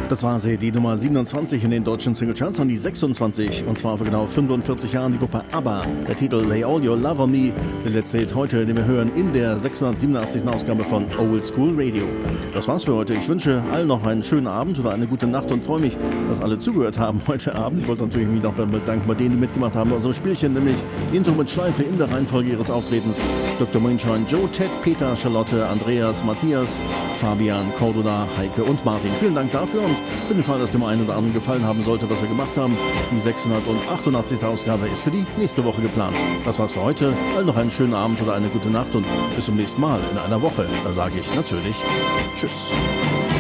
Das war sie, die Nummer 27 in den deutschen Singlecharts, an die 26, und zwar vor genau 45 Jahren die Gruppe ABBA. Der Titel Lay All Your Love on Me, der letzte Hit heute, den wir hören in der 687. Ausgabe von Old School Radio. Das war's für heute. Ich wünsche allen noch einen schönen Abend oder eine gute Nacht und freue mich, dass alle zugehört haben heute Abend. Ich wollte natürlich mich noch bedanken bei denen, die mitgemacht haben bei unserem Spielchen, nämlich Intro mit Schleife in der Reihenfolge ihres Auftretens. Dr. Moonshine, Joe, Ted, Peter, Charlotte, Andreas, Matthias, Fabian, Cordula, Heike und Martin. Vielen Dank dafür und für den Fall, dass dem einen oder anderen gefallen haben sollte, was wir gemacht haben. Die 688. Ausgabe ist für die nächste Woche geplant. Das war's für heute. Allen noch einen schönen Abend oder eine gute Nacht und bis zum nächsten Mal in einer Woche. Da sage ich natürlich Tschüss.